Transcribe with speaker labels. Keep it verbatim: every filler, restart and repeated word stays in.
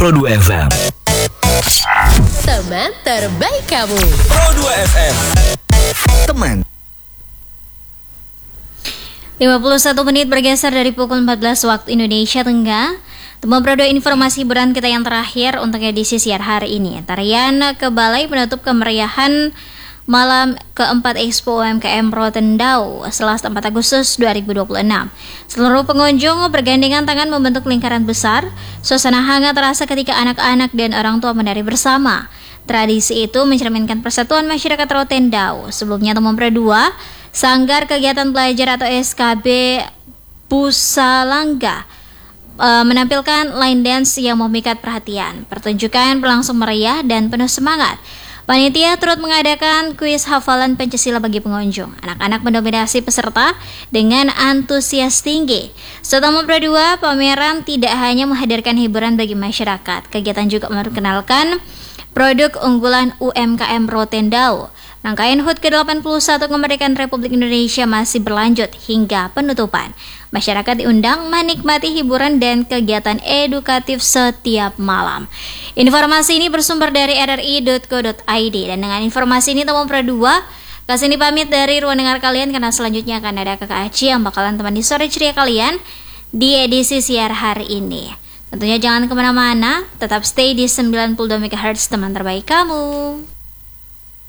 Speaker 1: Pro dua F M.
Speaker 2: Teman terbaik kamu.
Speaker 1: Pro dua F M. Teman.
Speaker 3: lima puluh satu menit bergeser dari pukul empat belas waktu Indonesia Tengah. Teman Pro dua, informasi hiburan kita yang terakhir untuk edisi siar hari ini. Tarian ke Balai penutup kemeriahan malam keempat Expo U M K M Rotendao Selasa empat Agustus dua ribu dua puluh enam. Seluruh pengunjung bergandengan tangan membentuk lingkaran besar. Suasana hangat terasa ketika anak-anak dan orang tua menari bersama. Tradisi itu mencerminkan persatuan masyarakat Rotendao. Sebelumnya Teman Pro dua, Sanggar Kegiatan Belajar atau S K B Pusalangga uh, menampilkan line dance yang memikat perhatian. Pertunjukan berlangsung meriah dan penuh semangat. Panitia turut mengadakan kuis hafalan Pancasila bagi pengunjung. Anak-anak mendominasi peserta dengan antusias tinggi. Setelah Teman Pro dua, pameran tidak hanya menghadirkan hiburan bagi masyarakat. Kegiatan juga memperkenalkan produk unggulan U M K M Rotendao. Rangkaian H U T ke delapan puluh satu kemerdekaan Republik Indonesia masih berlanjut hingga penutupan. Masyarakat diundang menikmati hiburan dan kegiatan edukatif setiap malam. Informasi ini bersumber dari r r i dot co dot i d. Dan dengan informasi ini Teman Pro dua, Kasih ini pamit dari ruang dengar kalian karena selanjutnya akan ada Kakak Aci yang bakalan temani sore ceria kalian di edisi siar hari ini. Tentunya jangan kemana-mana, tetap stay di sembilan puluh dua megahertz teman terbaik kamu.